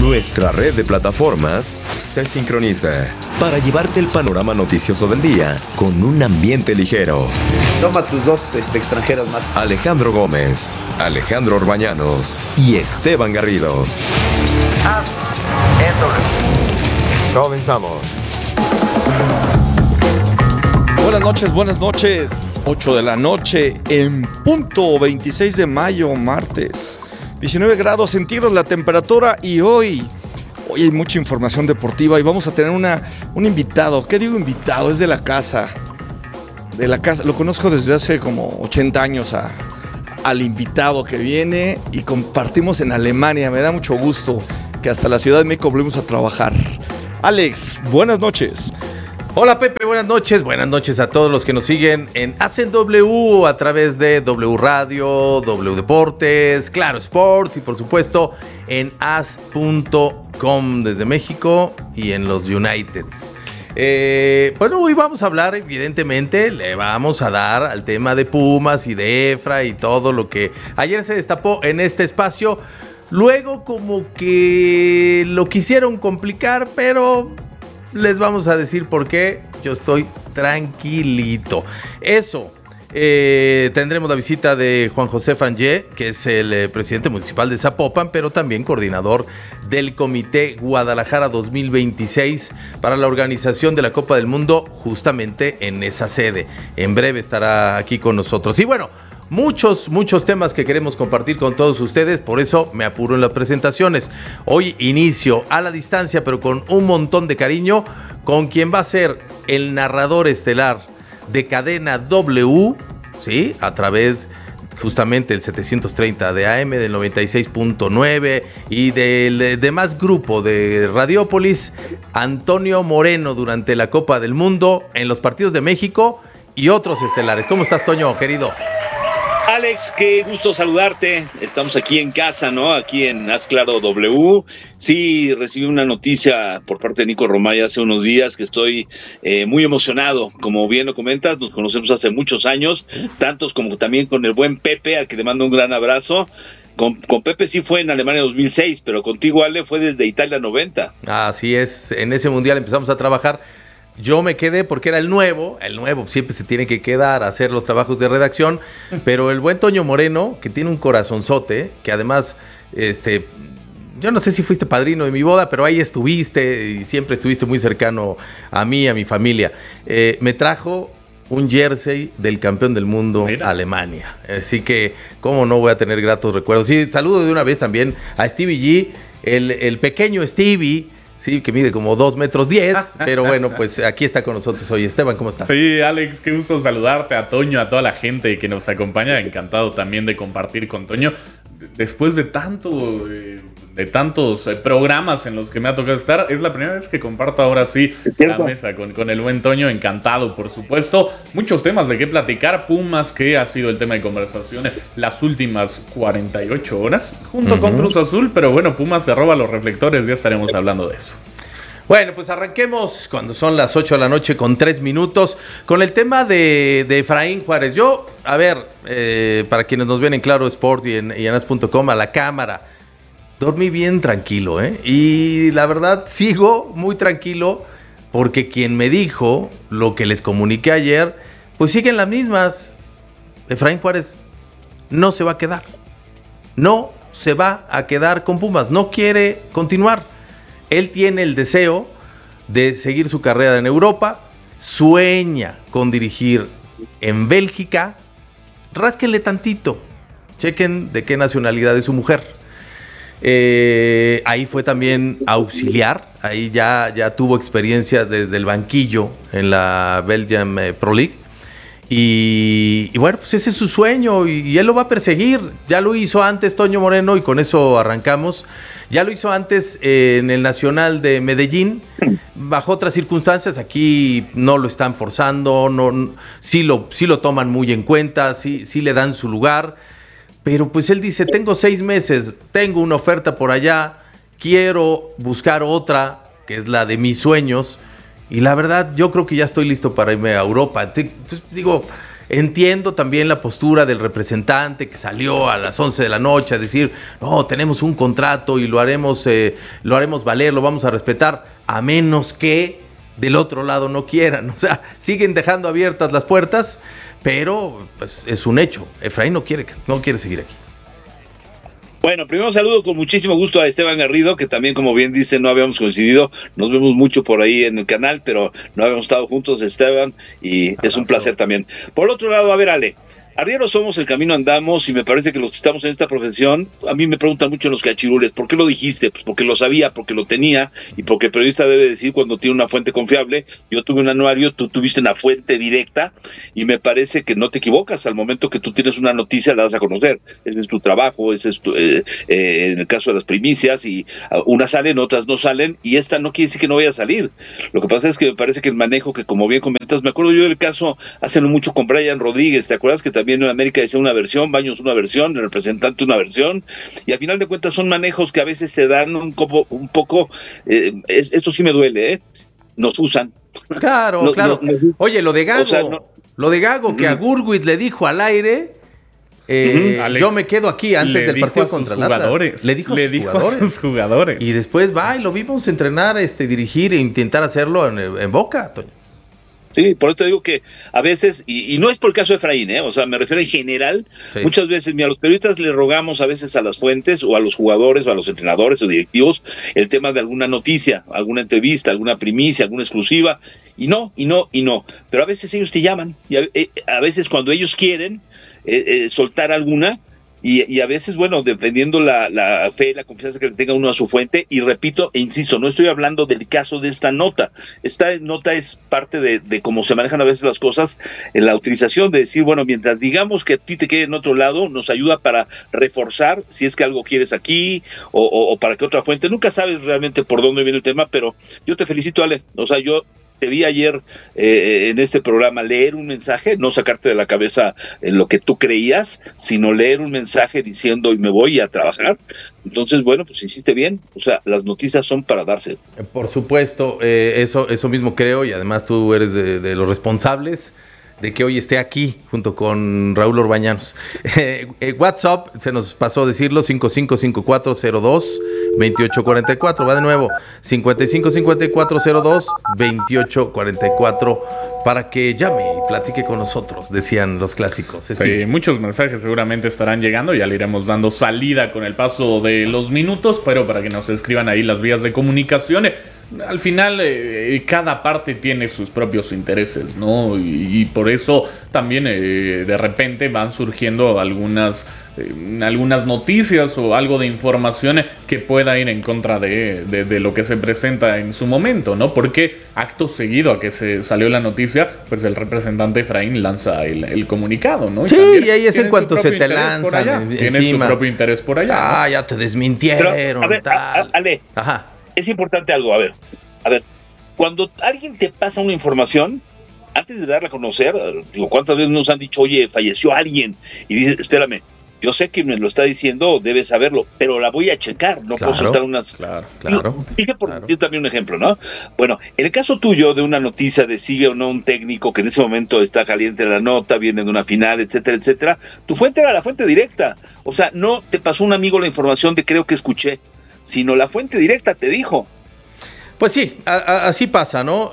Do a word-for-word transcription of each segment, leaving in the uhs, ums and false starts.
Nuestra red de plataformas se sincroniza para llevarte el panorama noticioso del día con un ambiente ligero. Toma tus dos este, extranjeros más. Alejandro Gómez, Alejandro Orbañanos y Esteban Garrido. Ah, eso. Comenzamos. Buenas noches, buenas noches. ocho de la noche en punto, veintiséis de mayo, martes. diecinueve grados centígrados la temperatura y hoy, hoy hay mucha información deportiva y vamos a tener una, un invitado. ¿Qué digo invitado? Es de la casa. De la casa. Lo conozco desde hace como ochenta años a, al invitado que viene y compartimos en Alemania. Me da mucho gusto que hasta la Ciudad de México volvimos a trabajar. Alex, buenas noches. Hola Pepe, buenas noches, buenas noches a todos los que nos siguen en Hacen W a través de W Radio, W Deportes, Claro Sports y por supuesto en as punto com desde México y en los Uniteds. Eh, bueno, hoy vamos a hablar, evidentemente, le vamos a dar al tema de Pumas y de Efra y todo lo que ayer se destapó en este espacio. Luego como que lo quisieron complicar, pero les vamos a decir por qué. Yo estoy tranquilito. Eso, eh, tendremos la visita de Juan José Fangé, que es el eh, presidente municipal de Zapopan, pero también coordinador del Comité Guadalajara dos mil veintiséis para la organización de la Copa del Mundo, justamente en esa sede. En breve estará aquí con nosotros. Y bueno, Muchos, muchos temas que queremos compartir con todos ustedes, por eso me apuro en las presentaciones. Hoy inicio a la distancia, pero con un montón de cariño, con quien va a ser el narrador estelar de Cadena W, ¿sí? A través justamente del setecientos treinta de A M, del noventa y seis punto nueve y del demás grupo de Radiópolis, Antonio Moreno, durante la Copa del Mundo, en los partidos de México y otros estelares. ¿Cómo estás, Toño, querido? Alex, qué gusto saludarte. Estamos aquí en casa, ¿no? Aquí en Haz Claro W. Sí, recibí una noticia por parte de Nico Romay hace unos días que estoy eh, muy emocionado. Como bien lo comentas, nos conocemos hace muchos años, tantos como también con el buen Pepe, al que le mando un gran abrazo. Con, con Pepe sí fue en Alemania dos mil seis, pero contigo, Ale, fue desde Italia noventa. Así es, en ese mundial empezamos a trabajar. Yo me quedé porque era el nuevo, el nuevo siempre se tiene que quedar a hacer los trabajos de redacción, pero el buen Toño Moreno, que tiene un corazonzote, que además, este, yo no sé si fuiste padrino de mi boda, pero ahí estuviste y siempre estuviste muy cercano a mí, a mi familia. Eh, me trajo un jersey del campeón del mundo, Mira. Alemania. Así que, ¿cómo no voy a tener gratos recuerdos? Sí, saludo de una vez también a Stevie G, el, el pequeño Stevie. Sí, que mide como dos metros diez, pero bueno, pues aquí está con nosotros hoy. Esteban, ¿cómo estás? Sí, Alex, qué gusto saludarte, a Toño, a toda la gente que nos acompaña. Encantado también de compartir con Toño. Después de tanto, eh, de tantos eh, programas en los que me ha tocado estar, es la primera vez que comparto ahora sí la mesa con, con el buen Toño. Encantado, por supuesto. Muchos temas de qué platicar. Pumas, que ha sido el tema de conversación las últimas cuarenta y ocho horas, junto uh-huh. con Cruz Azul. Pero bueno, Pumas se roba los reflectores, ya estaremos hablando de eso. Bueno, pues arranquemos cuando son las ocho de la noche con tres minutos con el tema de, de Efraín Juárez. Yo, a ver, eh, para quienes nos ven en Claro Sport y en, y en as punto com, a la cámara, dormí bien tranquilo, ¿eh? Y la verdad sigo muy tranquilo porque quien me dijo lo que les comuniqué ayer, pues siguen las mismas. Efraín Juárez no se va a quedar. No se va a quedar con Pumas. No quiere continuar. Él tiene el deseo de seguir su carrera en Europa, sueña con dirigir en Bélgica. Rásquenle tantito, chequen de qué nacionalidad es su mujer. Eh, ahí fue también auxiliar, ahí ya, ya tuvo experiencia desde el banquillo en la Belgian Pro League. Y, y bueno, pues ese es su sueño y, y él lo va a perseguir. Ya lo hizo antes Toño Moreno y con eso arrancamos. Ya lo hizo antes eh, en el Nacional de Medellín, bajo otras circunstancias. Aquí no lo están forzando, no, sí, lo, sí lo toman muy en cuenta, sí, sí le dan su lugar. Pero pues él dice, tengo seis meses, tengo una oferta por allá, quiero buscar otra, que es la de mis sueños. Y la verdad, yo creo que ya estoy listo para irme a Europa. Entonces, digo, Entiendo también la postura del representante que salió a las once de la noche a decir, no, tenemos un contrato y lo haremos, eh, lo haremos valer, lo vamos a respetar, a menos que del otro lado no quieran. O sea, siguen dejando abiertas las puertas, pero pues, es un hecho. Efraín no quiere, no quiere seguir aquí. Bueno, primero saludo con muchísimo gusto a Esteban Garrido, que también, como bien dice, no habíamos coincidido. Nos vemos mucho por ahí en el canal, pero no habíamos estado juntos, Esteban, y Abrazo. Es un placer también. Por otro lado, a ver, Ale, arrieros somos, el camino andamos, y me parece que los que estamos en esta profesión, a mí me preguntan mucho los cachirules, ¿por qué lo dijiste? Pues porque lo sabía, porque lo tenía, y porque el periodista debe decir cuando tiene una fuente confiable. Yo tuve un anuario, tú tuviste una fuente directa, y me parece que no te equivocas. Al momento que tú tienes una noticia, la das a conocer. Ese es tu trabajo, ese es tu, eh, eh, en el caso de las primicias, y uh, unas salen, otras no salen, y esta no quiere decir que no vaya a salir. Lo que pasa es que me parece que el manejo, que como bien comentas, me acuerdo yo del caso hace no mucho con Brian Rodríguez, ¿te acuerdas que también en América decía una versión, Baños una versión, el representante una versión, y al final de cuentas son manejos que a veces se dan un poco, un poco eh, es, esto sí me duele, ¿eh? Nos usan. Claro, no, claro. No, no, Oye, lo de Gago, o sea, no, lo de Gago uh-huh. que a Gurwitz le dijo al aire, eh, uh-huh. Alex, yo me quedo aquí antes del partido contra el Atlas. Le dijo, le a, sus dijo jugadores. a sus jugadores. Y después va y lo vimos entrenar, este, dirigir e intentar hacerlo en, en Boca, Toño. Sí, por eso te digo que a veces, y, y no es por el caso de Efraín, ¿eh? O sea, me refiero en general, sí. Muchas veces, mira, a los periodistas le rogamos a veces a las fuentes, o a los jugadores, o a los entrenadores, o directivos, el tema de alguna noticia, alguna entrevista, alguna primicia, alguna exclusiva, y no, y no, y no. Pero a veces ellos te llaman, y a, a veces cuando ellos quieren eh, eh, soltar alguna, Y, y a veces, bueno, dependiendo la, la fe, la confianza que le tenga uno a su fuente, y repito e insisto, no estoy hablando del caso de esta nota. Esta nota es parte de, de cómo se manejan a veces las cosas, en la utilización de decir, bueno, mientras digamos que a ti te quede en otro lado, nos ayuda para reforzar, si es que algo quieres aquí, o, o, o para que otra fuente, nunca sabes realmente por dónde viene el tema, pero yo te felicito, Ale, o sea, yo te vi ayer eh, en este programa leer un mensaje, no sacarte de la cabeza en lo que tú creías, sino leer un mensaje diciendo y me voy a trabajar. Entonces, bueno, pues hiciste bien. O sea, las noticias son para darse. Por supuesto, eh, eso, eso mismo creo, y además tú eres de, de los responsables de que hoy esté aquí junto con Raúl Orbañanos. Eh, eh, WhatsApp, se nos pasó a decirlo, cinco cinco cinco cuatro cero dos dos ocho cuatro cuatro. Va de nuevo, cincuenta y cinco cincuenta y cuatro cero dos veintiocho cuarenta y cuatro, para que llame y platique con nosotros, decían los clásicos. Sí, sí, muchos mensajes seguramente estarán llegando, ya le iremos dando salida con el paso de los minutos, pero para que nos escriban ahí las vías de comunicación. Al final, eh, cada parte tiene sus propios intereses, ¿no? Y, y por eso también eh, de repente van surgiendo algunas, eh, algunas noticias o algo de información que pueda ir en contra de, de, de lo que se presenta en su momento, ¿no? Porque acto seguido a que se salió la noticia, pues el representante Efraín lanza el, el comunicado, ¿no? Y sí, y ahí es en cuanto se te lanzan encima. Tiene su propio interés por allá. Ah, ¿no? Ya te desmintieron. Pero, a ver, tal. A, a, Ale. Ajá. Es importante algo, a ver, a ver, cuando alguien te pasa una información, antes de darla a conocer, digo, ¿cuántas veces nos han dicho, oye, falleció alguien? Y dices, espérame, yo sé que me lo está diciendo, debes saberlo, pero la voy a checar, no claro, puedo soltar unas... Claro, claro. Fíjate por claro. decir también un ejemplo, ¿no? Bueno, en el caso tuyo de una noticia de sigue o no un técnico que en ese momento está caliente la nota, viene de una final, etcétera, etcétera, tu fuente era la fuente directa, o sea, no te pasó un amigo la información de creo que escuché, sino la fuente directa te dijo. Pues sí, a, a, así pasa, ¿no?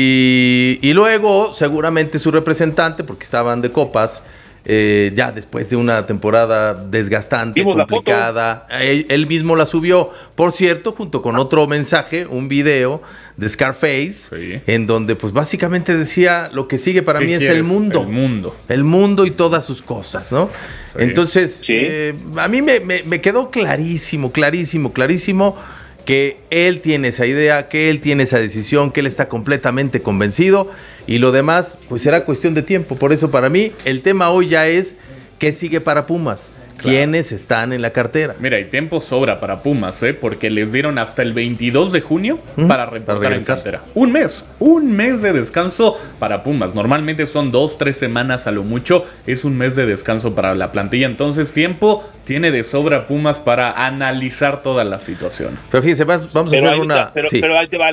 Y, y luego seguramente su representante, porque estaban de copas, eh, ya después de una temporada desgastante, Vimos complicada, él, él mismo la subió, por cierto, junto con otro mensaje, un video de Scarface, sí. En donde pues básicamente decía, lo que sigue para mí es el mundo. El mundo. El mundo y todas sus cosas, ¿no? Sí. Entonces, sí. eh, a mí me, me, me quedó clarísimo, clarísimo, clarísimo que él tiene esa idea, que él tiene esa decisión, que él está completamente convencido, y lo demás pues será cuestión de tiempo. Por eso para mí el tema hoy ya es ¿qué sigue para Pumas? Claro. ¿Quiénes están en la cartera? Mira, y tiempo sobra para Pumas, ¿eh? Porque les dieron hasta el veintidós de junio ¿Mm? para reportar para en cartera. Un mes, un mes de descanso para Pumas. Normalmente son dos, tres semanas a lo mucho. Es un mes de descanso para la plantilla. Entonces, tiempo tiene de sobra Pumas para analizar toda la situación. Pero fíjense, vamos a pero hacer ahí, una... Pero, sí. pero ahí te vale.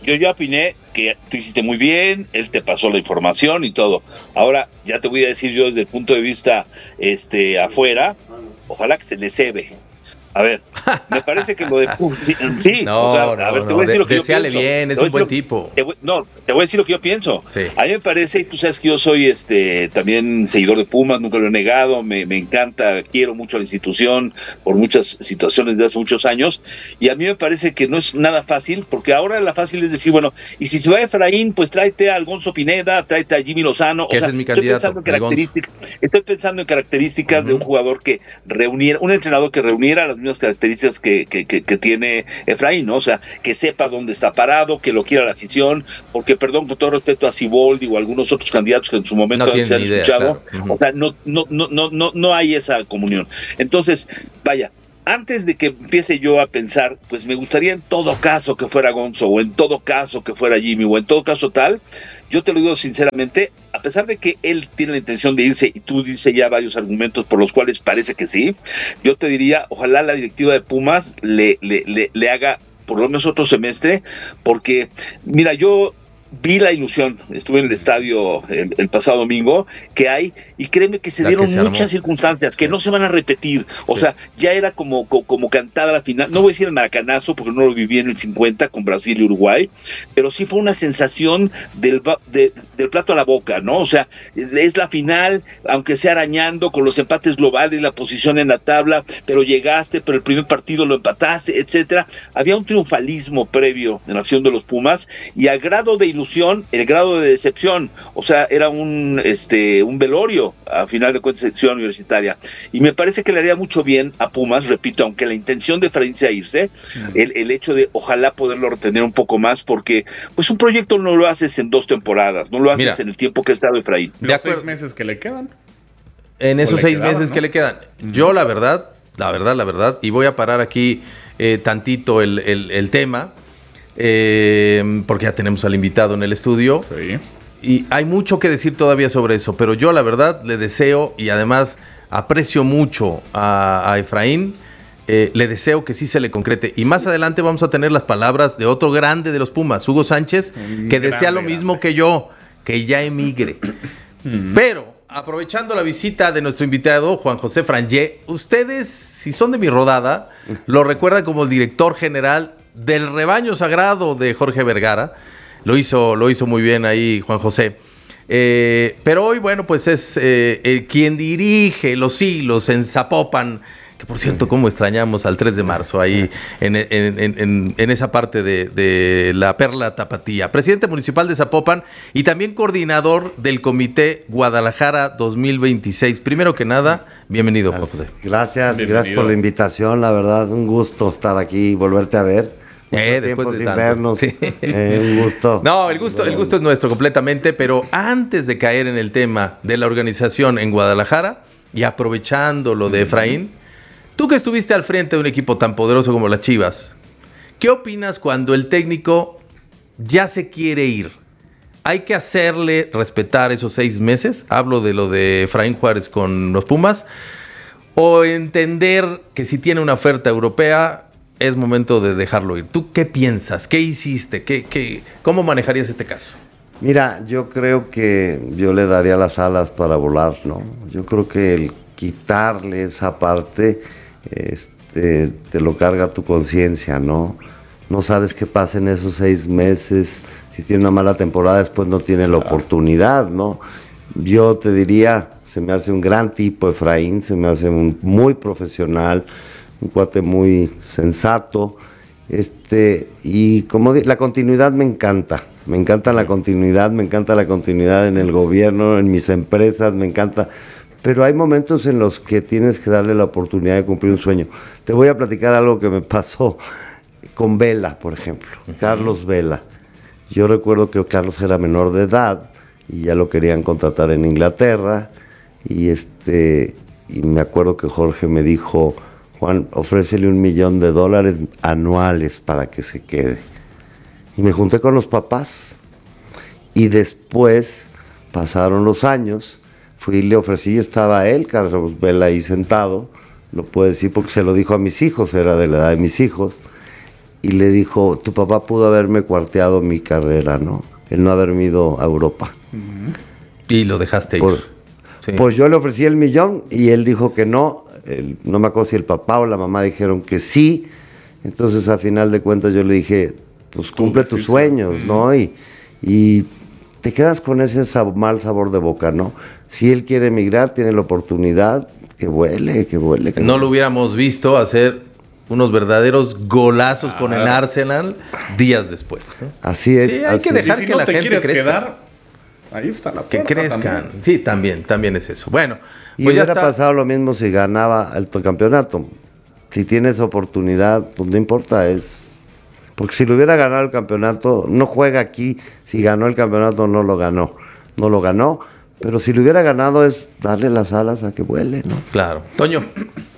yo ya opiné que tú hiciste muy bien, él te pasó la información y todo. Ahora, ya te voy a decir yo desde el punto de vista este afuera, ojalá que se le cebe. A ver, me parece que lo de... Sí, sí no, o sea, no, a ver, te no, voy a decir de, lo que yo deseale pienso. bien, es un buen lo, tipo. Te voy, no, te voy a decir lo que yo pienso. Sí. A mí me parece, y tú sabes que yo soy este también seguidor de Pumas, nunca lo he negado, me, me encanta, quiero mucho a la institución por muchas situaciones de hace muchos años, y a mí me parece que no es nada fácil, porque ahora la fácil es decir, bueno, y si se va Efraín, pues tráete a Alonso Pineda, tráete a Jimmy Lozano. Que o sea, ese es mi estoy candidato, pensando en características, estoy pensando en características uh-huh. de un jugador que reuniera, un entrenador que reuniera las mismas características Que, que, que, que tiene Efraín, ¿no? O sea, que sepa dónde está parado, que lo quiera la afición, porque perdón, con todo respeto a Siboldi o a algunos otros candidatos que en su momento no se han idea, escuchado, claro. uh-huh. o sea, no, no, no, no, no, no hay esa comunión. Entonces, vaya, antes de que empiece yo a pensar, pues me gustaría en todo caso que fuera Gonzo, o en todo caso que fuera Jimmy, o en todo caso tal, yo te lo digo sinceramente, a pesar de que él tiene la intención de irse, y tú dices ya varios argumentos por los cuales parece que sí, yo te diría, ojalá la directiva de Pumas le, le, le, le haga por lo menos otro semestre, porque, mira, yo vi la ilusión, estuve en el estadio el, el pasado domingo, que hay, y créeme que se la dieron que se muchas armó. circunstancias que sí. no se van a repetir, o sí. sea, ya era como, como, como cantada la final, no voy a decir el maracanazo, porque no lo viví en el cincuenta con Brasil y Uruguay, pero sí fue una sensación del, de, del plato a la boca, ¿no? O sea, es la final, aunque sea arañando, con los empates globales, la posición en la tabla, pero llegaste, pero el primer partido lo empataste, etcétera. Había un triunfalismo previo en la acción de los Pumas, y a grado de ilusión, el grado de decepción, o sea, era un este un velorio a final de cuentas de Ciudad Universitaria, y me parece que le haría mucho bien a Pumas, repito, aunque la intención de Efraín sea irse, mm. el, el hecho de ojalá poderlo retener un poco más, porque pues un proyecto no lo haces en dos temporadas, no lo haces Mira, en el tiempo que ha estado Efraín. De los seis meses que le quedan. En esos seis quedaban, meses ¿no? que le quedan, mm. yo la verdad, la verdad, la verdad, y voy a parar aquí eh, tantito el, el, el tema, Eh, porque ya tenemos al invitado en el estudio sí. y hay mucho que decir todavía sobre eso, pero yo la verdad le deseo, y además aprecio mucho a, a Efraín, eh, le deseo que sí se le concrete, y más adelante vamos a tener las palabras de otro grande de los Pumas, Hugo Sánchez, Un que grande, desea lo mismo grande. que yo, que ya emigre. Pero aprovechando la visita de nuestro invitado, Juan José Frangé, ustedes, si son de mi rodada, lo recuerdan como el director general del rebaño sagrado de Jorge Vergara. Lo hizo, lo hizo muy bien ahí Juan José. Eh, pero hoy, bueno, pues es eh, eh, quien dirige los hilos en Zapopan, que por cierto, cómo extrañamos al tres de marzo ahí en, en, en, en, en esa parte de, de la Perla Tapatía. Presidente municipal de Zapopan y también coordinador del Comité Guadalajara dos mil veintiséis. Primero que nada, bienvenido, Juan José. Gracias, bienvenido. Gracias por la invitación, la verdad, un gusto estar aquí y volverte a ver. Eh, después de sin tanto. vernos. Sí. Eh, un gusto. No, el gusto, el gusto es nuestro completamente, pero antes de caer en el tema de la organización en Guadalajara y aprovechando lo de Efraín, tú que estuviste al frente de un equipo tan poderoso como las Chivas, ¿qué opinas cuando el técnico ya se quiere ir? ¿Hay que hacerle respetar esos seis meses? Hablo de lo de Efraín Juárez con los Pumas. ¿O entender que si tiene una oferta europea es momento de dejarlo ir? ¿Tú qué piensas? ¿Qué hiciste? ¿Qué, qué, ¿Cómo manejarías este caso? Mira, yo creo que yo le daría las alas para volar, ¿no? Yo creo que el quitarle esa parte este, te lo carga tu conciencia, ¿no? No sabes qué pasa en esos seis meses. Si tiene una mala temporada, después no tiene la oportunidad, ¿no? Yo te diría, se me hace un gran tipo Efraín, se me hace un muy profesional, un cuate muy sensato, este, y como di- la continuidad me encanta, me encanta la continuidad, me encanta la continuidad en el gobierno, en mis empresas, me encanta, pero hay momentos en los que tienes que darle la oportunidad de cumplir un sueño. Te voy a platicar algo que me pasó con Vela, por ejemplo, uh-huh. Carlos Vela. Yo recuerdo que Carlos era menor de edad y ya lo querían contratar en Inglaterra, y este, y me acuerdo que Jorge me dijo: Juan, ofrécele un millón de dólares anuales para que se quede. Y me junté con los papás. Y después pasaron los años, fui y le ofrecí, estaba él, Carlos Vela, ahí sentado, lo puedo decir porque se lo dijo a mis hijos, era de la edad de mis hijos, y le dijo, tu papá pudo haberme cuarteado mi carrera, ¿no? El no haberme ido a Europa. Y lo dejaste ir. Por, Sí. Pues yo le ofrecí el millón y él dijo que no. El, no me acuerdo si el papá o la mamá dijeron que sí. Entonces, a final de cuentas, yo le dije, pues cumple tus sí, sueños, sí. ¿no? Y, y te quedas con ese sab- mal sabor de boca, ¿no? Si él quiere emigrar, tiene la oportunidad, que vuele, que vuele. Que No vuele. lo hubiéramos visto hacer unos verdaderos golazos con el Arsenal días después. ¿eh? Así es. Sí, hay así que dejar Y si que no la te gente quieres crezca. quedar, ahí está la Que puerta crezcan. también. Sí, también, también es eso. Bueno, Y pues ya hubiera está. pasado lo mismo si ganaba el to- campeonato. Si tienes oportunidad, pues no importa, es... Porque si lo hubiera ganado el campeonato, no juega aquí. Si ganó el campeonato, no lo ganó. No lo ganó. Pero si lo hubiera ganado es darle las alas a que vuele, ¿no? Claro. Toño.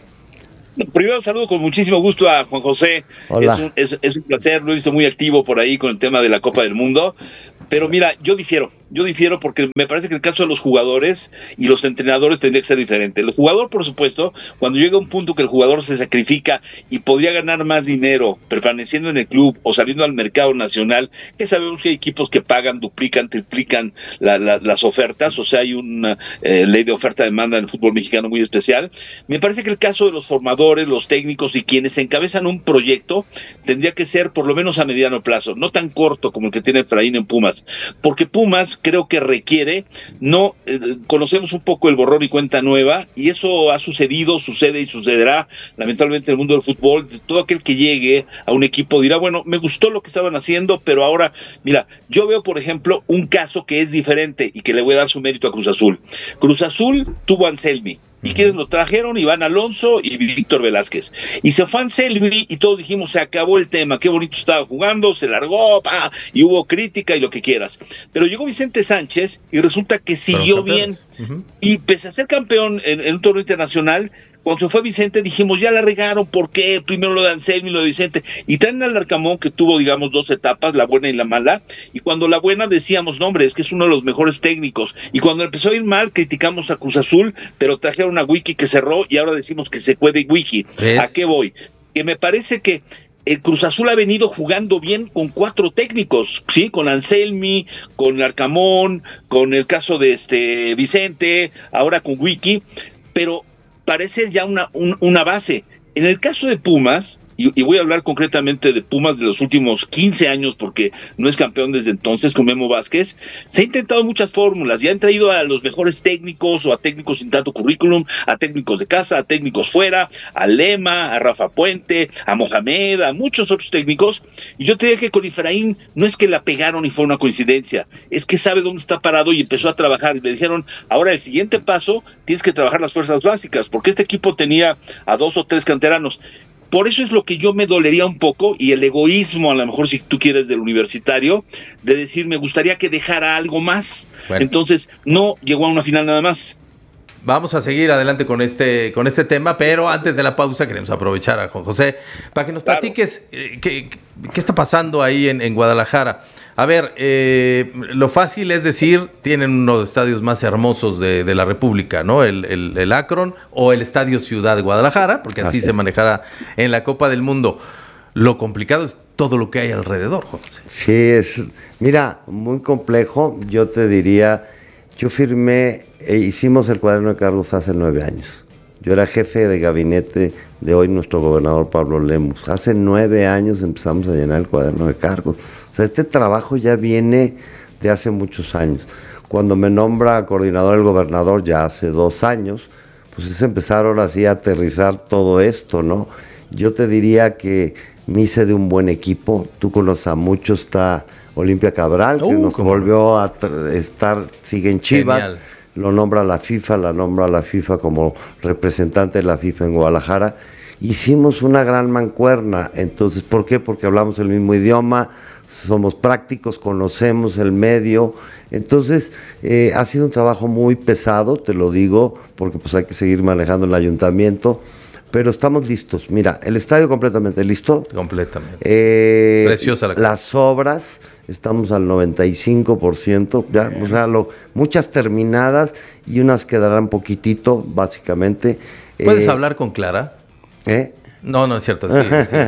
Primero saludo con muchísimo gusto a Juan José. Hola. Es un, es, es un placer, lo he visto muy activo por ahí con el tema de la Copa del Mundo. Pero mira, yo difiero, yo difiero porque me parece que el caso de los jugadores y los entrenadores tendría que ser diferente. El jugador, por supuesto, cuando llega un punto que el jugador se sacrifica y podría ganar más dinero permaneciendo en el club o saliendo al mercado nacional, que sabemos que hay equipos que pagan, duplican, triplican la, la, las ofertas, o sea, hay una eh, ley de oferta-demanda en el fútbol mexicano muy especial. Me parece que el caso de los formadores, los técnicos y quienes encabezan un proyecto tendría que ser por lo menos a mediano plazo, no tan corto como el que tiene Efraín en Pumas. Porque Pumas creo que requiere, no eh, conocemos un poco el borrón y cuenta nueva, y eso ha sucedido, sucede y sucederá lamentablemente en el mundo del fútbol. Todo aquel que llegue a un equipo dirá, bueno, me gustó lo que estaban haciendo, pero ahora, mira, yo veo por ejemplo un caso que es diferente y que le voy a dar su mérito a Cruz Azul. Cruz Azul tuvo a Anselmi. ¿Y quienes lo trajeron? Iván Alonso y Víctor Velázquez. Y se fue Anselmi y todos dijimos, se acabó el tema, qué bonito estaba jugando, se largó, pa, y hubo crítica y lo que quieras. Pero llegó Vicente Sánchez y resulta que siguió bien. Uh-huh. Y pese a ser campeón en, en un torneo internacional, cuando se fue Vicente dijimos, ya la regaron, ¿por qué? Primero lo de Anselmi y lo de Vicente. Y traen al Arcamón, que tuvo, digamos, dos etapas, la buena y la mala. Y cuando la buena decíamos, no, hombre, es que es uno de los mejores técnicos. Y cuando empezó a ir mal, criticamos a Cruz Azul, pero trajeron a Wiki que cerró y ahora decimos que se puede Wiki. ¿Ves? ¿A qué voy? Que me parece que el Cruz Azul ha venido jugando bien con cuatro técnicos, ¿sí? Con Anselmi, con Arcamón, con el caso de este Vicente, ahora con Wiki, pero parece ya una, un, una base. En el caso de Pumas, y, y voy a hablar concretamente de Pumas de los últimos quince años, porque no es campeón desde entonces con Memo Vázquez, se ha intentado muchas fórmulas, y han traído a los mejores técnicos, o a técnicos sin tanto currículum, a técnicos de casa, a técnicos fuera, a Lema, a Rafa Puente, a Mohamed, a muchos otros técnicos, y yo te diría que con Efraín no es que la pegaron y fue una coincidencia, es que sabe dónde está parado y empezó a trabajar, y le dijeron, ahora el siguiente paso, tienes que trabajar las fuerzas básicas, porque este equipo tenía a dos o tres canteranos. Por eso es lo que yo me dolería un poco, y el egoísmo, a lo mejor si tú quieres, del universitario, de decir, me gustaría que dejara algo más. Bueno. Entonces, no llegó a una final nada más. Vamos a seguir adelante con este, con este tema, pero antes de la pausa queremos aprovechar a Juan José para que nos claro. platiques eh, qué, qué está pasando ahí en, en Guadalajara. A ver, eh, lo fácil es decir, tienen uno de los estadios más hermosos de, de la República, ¿no? El, el, el Akron o el Estadio Ciudad de Guadalajara, porque así, así se manejará en la Copa del Mundo. Lo complicado es todo lo que hay alrededor, José. Sí, es, mira, muy complejo. Yo te diría, yo firmé, e hicimos el cuaderno de cargos hace nueve años. Yo era jefe de gabinete de hoy nuestro gobernador Pablo Lemus. Hace nueve años empezamos a llenar el cuaderno de cargos. O sea, este trabajo ya viene de hace muchos años. Cuando me nombra coordinador el gobernador ya hace dos años, pues es empezar ahora sí a aterrizar todo esto, ¿no? Yo te diría que me hice de un buen equipo. Tú conoces a mucho, está Olimpia Cabral, uh, que nos volvió a estar, sigue en Chivas. Genial. Lo nombra la FIFA, la nombra la FIFA como representante de la FIFA en Guadalajara. Hicimos una gran mancuerna. Entonces, ¿por qué? Porque hablamos el mismo idioma, somos prácticos, conocemos el medio. Entonces, eh, ha sido un trabajo muy pesado, te lo digo, porque pues hay que seguir manejando el ayuntamiento. Pero estamos listos. Mira, el estadio completamente listo. Completamente. Eh, Preciosa la cosa. Las obras, estamos al noventa y cinco por ciento. Ya, o sea, lo, muchas terminadas y unas quedarán poquitito, básicamente. ¿Puedes eh, hablar con Clara? ¿Eh? No, no es cierto. Sí, sí.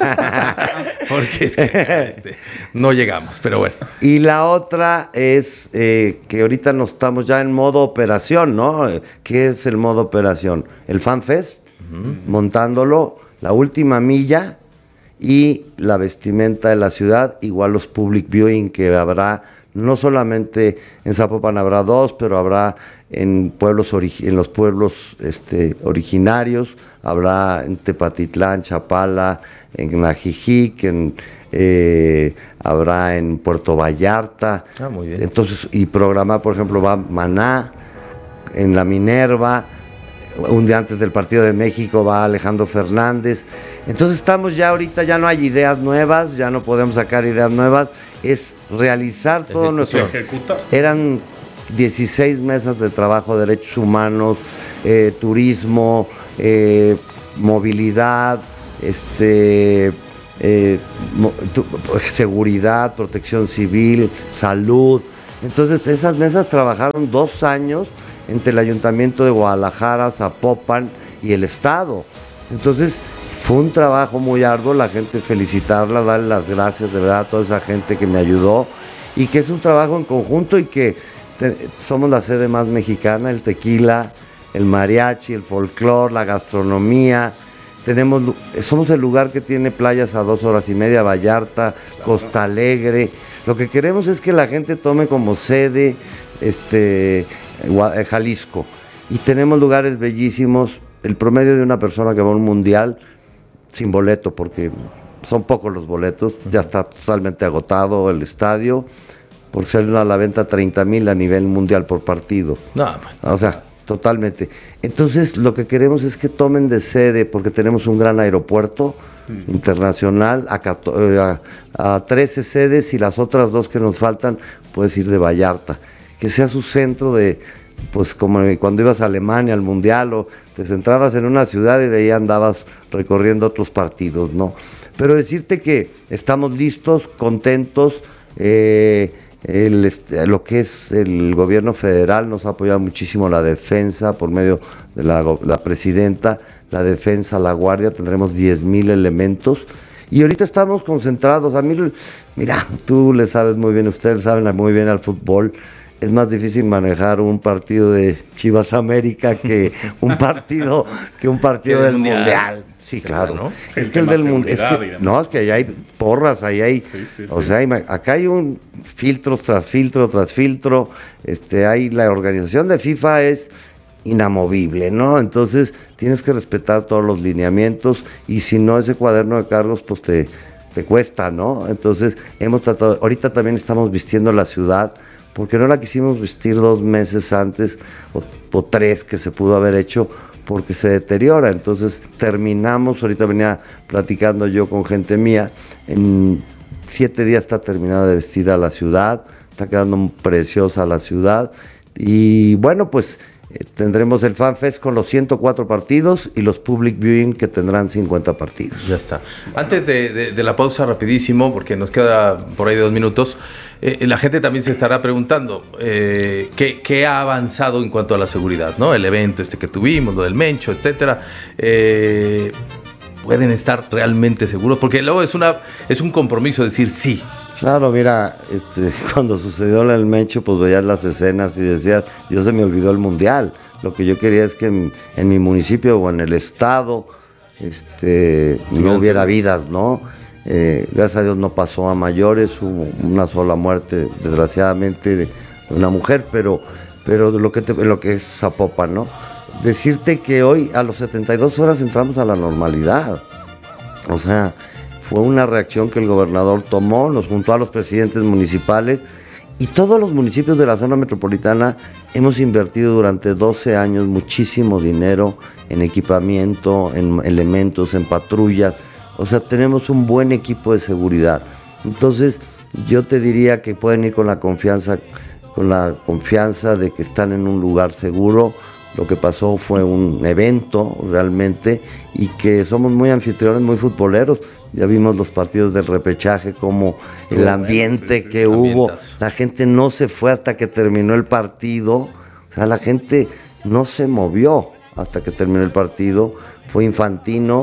Porque es que este, no llegamos, pero bueno. Y la otra es eh, que ahorita nos estamos ya en modo operación, ¿no? ¿Qué es el modo operación? El Fan Fest, uh-huh. montándolo, la última milla y la vestimenta de la ciudad, igual los public viewing que habrá, no solamente en Zapopan habrá dos, pero habrá en pueblos origi- en los pueblos este, originarios, habrá en Tepatitlán, Chapala, en Ajijic, en, eh, habrá en Puerto Vallarta. Ah, muy bien. Entonces, y programar, por ejemplo, va Maná, en la Minerva, un día antes del partido de México va Alejandro Fernández. Entonces estamos ya ahorita, ya no hay ideas nuevas, ya no podemos sacar ideas nuevas, es realizar todo nuestro... Ejecutar. Eran dieciséis mesas de trabajo, derechos humanos, eh, turismo, eh, movilidad, este, eh, mo- tu- seguridad, protección civil, salud. Entonces esas mesas trabajaron dos años entre el Ayuntamiento de Guadalajara, Zapopan y el Estado. Entonces fue un trabajo muy arduo, la gente felicitarla, darle las gracias de verdad a toda esa gente que me ayudó y que es un trabajo en conjunto y que te, somos la sede más mexicana, el tequila, el mariachi, el folclor, la gastronomía. Tenemos, somos el lugar que tiene playas a dos horas y media, Vallarta, Costa Alegre. Lo que queremos es que la gente tome como sede este, Jalisco. Y tenemos lugares bellísimos. El promedio de una persona que va a un mundial sin boleto, porque son pocos los boletos, ya está totalmente agotado el estadio, porque salen a la venta treinta mil a nivel mundial por partido. No, o sea, totalmente. Entonces, lo que queremos es que tomen de sede, porque tenemos un gran aeropuerto mm. internacional, a, a, a trece sedes y las otras dos que nos faltan, puedes ir de Vallarta. Que sea su centro de, pues como cuando ibas a Alemania al Mundial, o te centrabas en una ciudad y de ahí andabas recorriendo otros partidos, ¿no? Pero decirte que estamos listos, contentos, eh, El, lo que es el gobierno federal nos ha apoyado muchísimo la defensa por medio de la, la presidenta, la defensa, la guardia, tendremos diez mil elementos y ahorita estamos concentrados. A mí, mira, tú le sabes muy bien, ustedes saben muy bien al fútbol. Es más difícil manejar un partido de Chivas América que un partido que un partido del mundial. mundial. Sí, claro, ¿no? Sí, es que el del mundial, es que, no, es que ahí hay porras, ahí hay, sí, sí, o sí. sea, hay, acá hay un filtro tras filtro tras filtro, este, hay la organización de FIFA es inamovible, ¿no? Entonces tienes que respetar todos los lineamientos y si no ese cuaderno de cargos, pues te, te cuesta, ¿no? Entonces hemos tratado, ahorita también estamos vistiendo la ciudad, porque no la quisimos vestir dos meses antes o, o tres que se pudo haber hecho, porque se deteriora. Entonces terminamos, ahorita venía platicando yo con gente mía, en siete días está terminada de vestida la ciudad, está quedando preciosa la ciudad y bueno, pues eh, tendremos el Fan Fest con los ciento cuatro partidos y los Public Viewing que tendrán cincuenta partidos. Ya está. Antes de, de, de la pausa, rapidísimo, porque nos queda por ahí dos minutos, eh, la gente también se estará preguntando eh, ¿qué, qué ha avanzado en cuanto a la seguridad, ¿no? El evento este que tuvimos, lo del Mencho, etcétera. Eh, ¿Pueden estar realmente seguros? Porque luego es, una, es un compromiso decir sí. Claro, mira, este, cuando sucedió el Mencho, pues veías las escenas y decías, yo se me olvidó el mundial. Lo que yo quería es que en, en mi municipio o en el estado este, no hubiera vidas, ¿no? Eh, gracias a Dios no pasó a mayores, hubo una sola muerte, desgraciadamente, de una mujer, pero, pero lo que te, lo que es Zapopan, ¿no? Decirte que hoy a los setenta y dos horas entramos a la normalidad. O sea, fue una reacción que el gobernador tomó, nos juntó a los presidentes municipales y todos los municipios de la zona metropolitana hemos invertido durante doce años muchísimo dinero en equipamiento, en elementos, en patrullas. O sea, tenemos un buen equipo de seguridad. Entonces, yo te diría que pueden ir con la confianza, con la confianza de que están en un lugar seguro. Lo que pasó fue un evento realmente y que somos muy anfitriones, muy futboleros. Ya vimos los partidos del repechaje, como sí, el ambiente sí, sí, que hubo. Ambientas. La gente no se fue hasta que terminó el partido. O sea, la gente no se movió hasta que terminó el partido. Fue infantino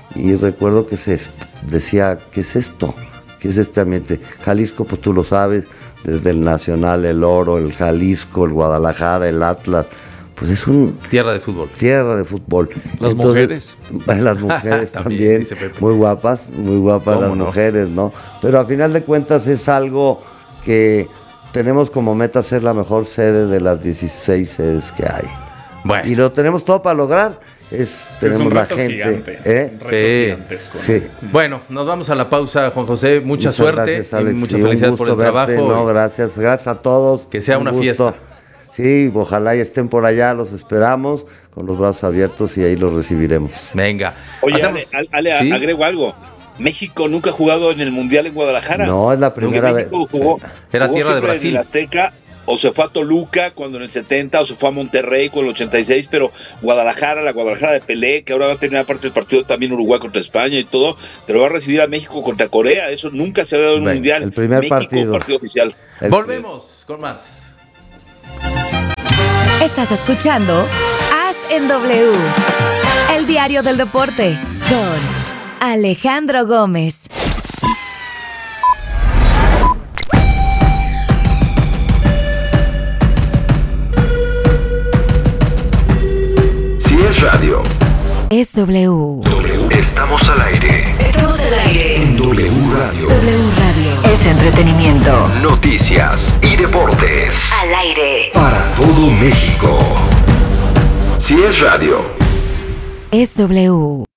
y recuerdo que se decía, ¿qué es esto? ¿Qué es este ambiente? Jalisco, pues tú lo sabes, desde el Nacional, el Oro, el Jalisco, el Guadalajara, el Atlas, pues es un... Tierra de fútbol. Tierra de fútbol. Las Entonces, mujeres. Las mujeres También, también, dice Pepe. muy guapas, muy guapas ¿Cómo las no? mujeres, ¿no? Pero a final de cuentas es algo que tenemos como meta ser la mejor sede de las dieciséis sedes que hay. Bueno. Y lo tenemos todo para lograr. Es, Sí, tenemos es un la reto gente. gigante. ¿eh? Un reto Sí. gigantesco. ¿no? Sí. Bueno, nos vamos a la pausa, Juan José. Mucha Muchas suerte gracias, Alex. y mucha Sí, un felicidad por el gusto verte, trabajo. No, gracias, gracias a todos. Que sea Un una gusto. fiesta. Sí, ojalá y estén por allá, los esperamos con los brazos abiertos y ahí los recibiremos. Venga. Oye, Hacemos- Ale, Ale, ¿Sí? agrego algo. México nunca ha jugado en el Mundial en Guadalajara. No, es la primera vez. México jugó, Era jugó tierra de siempre Brasil. En el Azteca, o se fue a Toluca cuando en el setenta, o se fue a Monterrey con el ochenta y seis, pero Guadalajara, la Guadalajara de Pelé, que ahora va a tener aparte el partido también Uruguay contra España y todo, pero va a recibir a México contra Corea. Eso nunca se ha dado en un Venga, Mundial. el primer México, partido. partido oficial. El- Volvemos con más. Estás escuchando As en W, el diario del deporte, con Alejandro Gómez. Si es radio, Es W. estamos al aire. Estamos al aire. En W Radio. W Radio. Es entretenimiento. Noticias y deportes. Al aire. Para todo México. Si es radio. Es W.